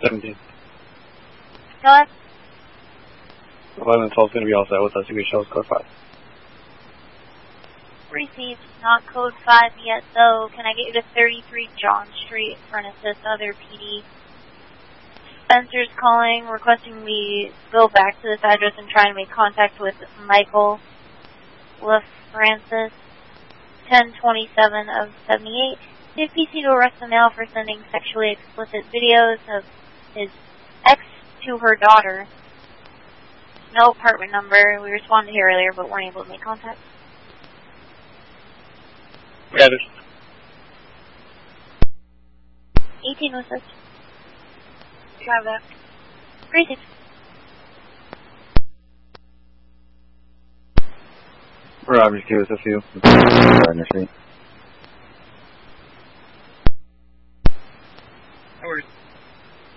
17. Go ahead. 11 and 12 is going to be all set with us. You can show us code 5. Received. Not code 5 yet, though. Can I get you to 33 John Street for an assist other PD? Spencer's calling, requesting we go back to this address and try and make contact with Michael LaFrancis, 1027 of 78. Did PC to arrest the male for sending sexually explicit videos of his ex to her daughter. No apartment number. We responded here earlier, but weren't able to make contact. Got it. 18 was this. Have that. Crazy. We're obviously with a few. Gardner Street.